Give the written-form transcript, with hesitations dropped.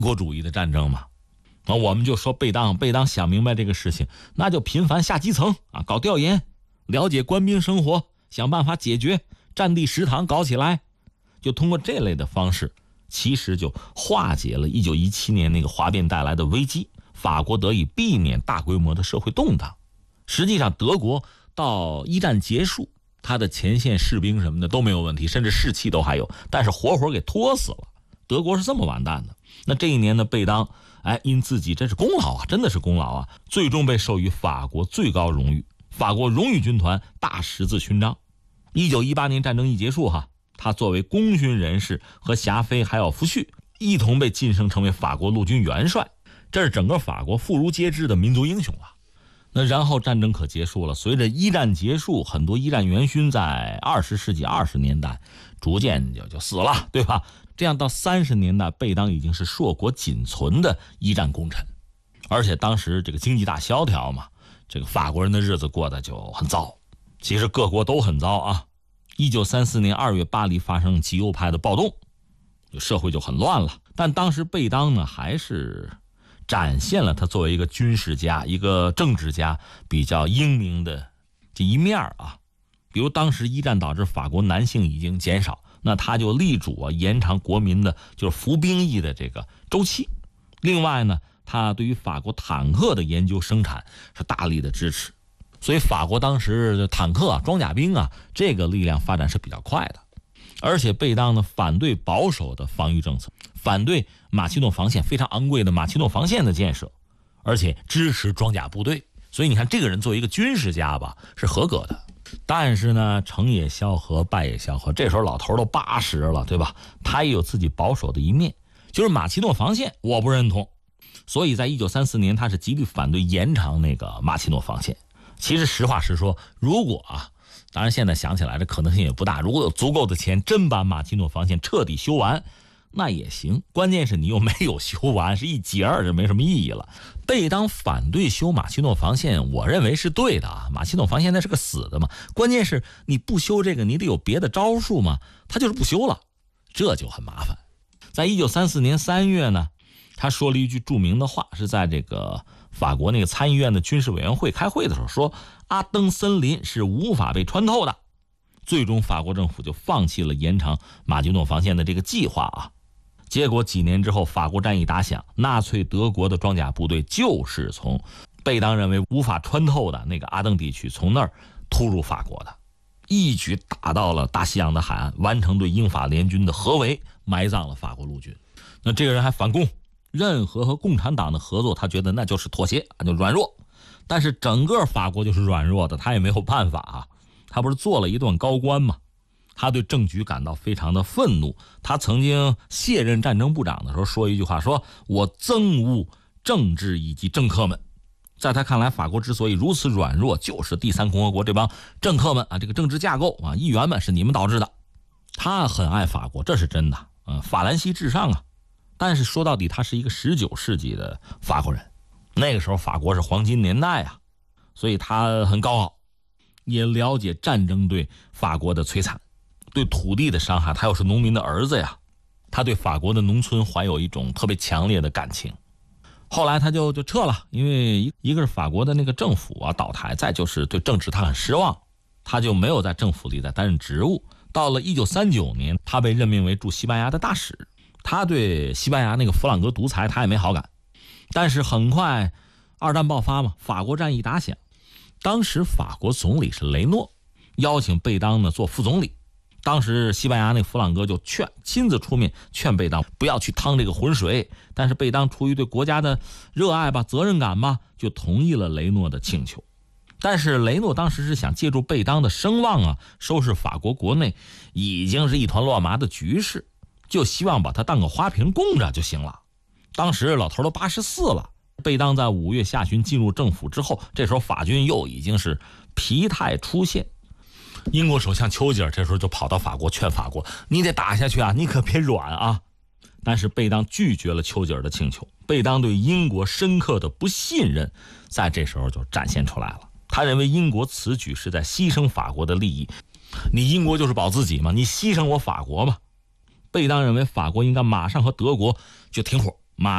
国主义的战争嘛。我们就说贝当想明白这个事情，那就频繁下基层啊，搞调研，了解官兵生活，想办法解决，战地食堂搞起来，就通过这类的方式，其实就化解了1917年那个哗变带来的危机，法国得以避免大规模的社会动荡。实际上德国到一战结束，他的前线士兵什么的都没有问题，甚至士气都还有，但是活活给拖死了。德国是这么完蛋的。那这一年呢，贝当因自己这是功劳啊，真的是功劳啊，最终被授予法国最高荣誉法国荣誉军团大十字勋章。1918年战争一结束他作为功勋人士和霞飞还有福煦一同被晋升成为法国陆军元帅，这是整个法国妇孺皆知的民族英雄了。那然后战争可结束了，随着一战结束，很多一战元勋在20世纪20年代逐渐就死了，对吧？这样到30年代，贝当已经是硕果仅存的一战功臣。而且当时这个经济大萧条嘛，这个法国人的日子过得就很糟，其实各国都很糟啊。1934年2月巴黎发生极右派的暴动，社会就很乱了。但当时贝当呢，还是展现了他作为一个军事家、一个政治家比较英明的这一面啊。比如当时一战导致法国男性已经减少，那他就力主延长国民的就是服兵役的这个周期。另外呢，他对于法国坦克的研究生产是大力的支持，所以法国当时的坦克装甲兵这个力量发展是比较快的。而且贝当呢，反对保守的防御政策，反对马其顿防线非常昂贵的马其顿防线的建设，而且支持装甲部队。所以你看，这个人作为一个军事家吧，是合格的。但是呢，成也萧何，败也萧何，这时候老头都80了，对吧？他也有自己保守的一面，就是马其顿防线我不认同。所以在1934年，他是极力反对延长那个马其顿防线。其实实话实说，如果当然现在想起来这可能性也不大，如果有足够的钱真把马其顿防线彻底修完，那也行，关键是你又没有修完，是一截儿，就没什么意义了。贝当反对修马其顿防线，我认为是对的马其顿防线那是个死的嘛，关键是你不修这个，你得有别的招数嘛，他就是不修了，这就很麻烦。在1934年3月呢，他说了一句著名的话，是在这个法国那个参议院的军事委员会开会的时候说，阿登森林是无法被穿透的。最终法国政府就放弃了延长马其顿防线的这个计划结果几年之后，法国战役打响，纳粹德国的装甲部队就是从贝当认为无法穿透的那个阿登地区，从那儿突入法国的，一举打到了大西洋的海岸，完成对英法联军的合围，埋葬了法国陆军。那这个人还反共，任何和共产党的合作他觉得那就是妥协，就软弱。但是整个法国就是软弱的，他也没有办法他不是做了一段高官吗？他对政局感到非常的愤怒。他曾经卸任战争部长的时候说一句话，说我憎恶政治以及政客们。在他看来，法国之所以如此软弱，就是第三共和国这帮政客们这个政治架构议员们是你们导致的。他很爱法国，这是真的法兰西至上但是说到底，他是一个19世纪的法国人，那个时候法国是黄金年代所以他很高傲，也了解战争对法国的摧残，对土地的伤害。他又是农民的儿子他对法国的农村怀有一种特别强烈的感情。后来他就撤了，因为一个是法国的那个政府倒台，再就是对政治他很失望，他就没有在政府里再担任职务。到了1939年，他被任命为驻西班牙的大使。他对西班牙那个弗朗哥独裁他也没好感，但是很快二战爆发嘛，法国战役打响，当时法国总理是雷诺，邀请贝当呢做副总理。当时西班牙那个弗朗哥就亲自出面劝贝当不要去趟这个浑水，但是贝当出于对国家的热爱责任感就同意了雷诺的请求。但是雷诺当时是想借助贝当的声望收拾法国国内已经是一团乱麻的局势，就希望把他当个花瓶供着就行了。当时老头都84了，贝当在5月下旬进入政府之后，这时候法军又已经是疲态出现。英国首相丘吉尔这时候就跑到法国劝法国，你得打下去你可别软但是贝当拒绝了丘吉尔的请求。贝当对英国深刻的不信任在这时候就展现出来了。他认为英国此举是在牺牲法国的利益，你英国就是保自己嘛，你牺牲我法国嘛。贝当认为法国应该马上和德国就停火，